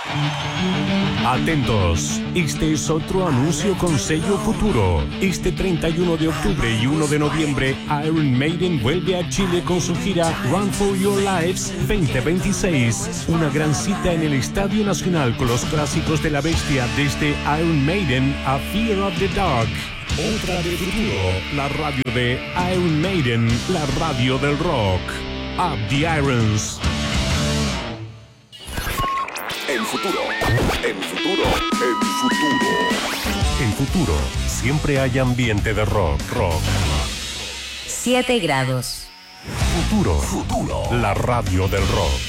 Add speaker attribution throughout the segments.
Speaker 1: Atentos, este es otro anuncio con sello futuro. Este 31 de octubre y 1 de noviembre, Iron Maiden vuelve a Chile con su gira Run for Your Lives 2026. Una gran cita en el Estadio Nacional con los clásicos de la bestia desde Iron Maiden a Fear of the Dark. Otra de futuro, la radio de Iron Maiden, la radio del rock. Up the Irons.
Speaker 2: El futuro, el futuro, el futuro.
Speaker 1: En futuro, siempre hay ambiente de rock.
Speaker 3: 7 grados.
Speaker 1: Futuro, la radio del rock.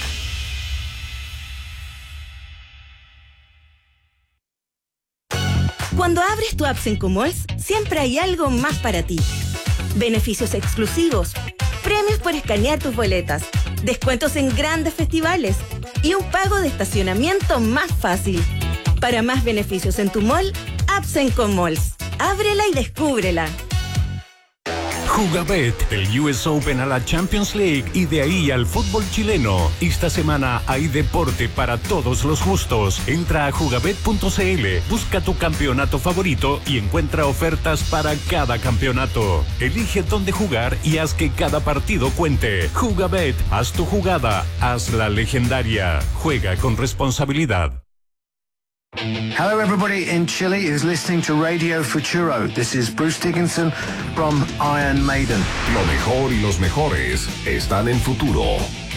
Speaker 4: Cuando abres tu app en Comols, siempre hay algo más para ti. Beneficios exclusivos, premios por escanear tus boletas, descuentos en grandes festivales y un pago de estacionamiento más fácil. Para más beneficios en tu mall, apps en Comols. Ábrela y descúbrela.
Speaker 1: Jugabet, del US Open a la Champions League y de ahí al fútbol chileno. Esta semana hay deporte para todos los gustos. Entra a jugabet.cl, busca tu campeonato favorito y encuentra ofertas para cada campeonato. Elige dónde jugar y haz que cada partido cuente. Jugabet, haz tu jugada, hazla legendaria. Juega con responsabilidad.
Speaker 5: Hello everybody in Chile who's listening to Radio Futuro. This is Bruce Dickinson from Iron Maiden.
Speaker 2: Lo mejor y los mejores están en futuro.